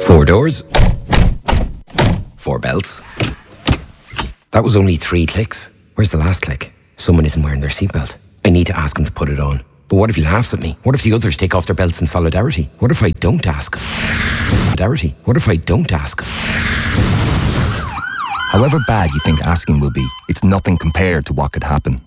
4 doors. 4 belts. That was only 3 clicks. Where's the last click? Someone isn't wearing their seatbelt. I need to ask him to put it on. But what if he laughs at me? What if the others take off their belts in solidarity? What if I don't ask? Solidarity. What if I don't ask? However bad you think asking will be, it's nothing compared to what could happen.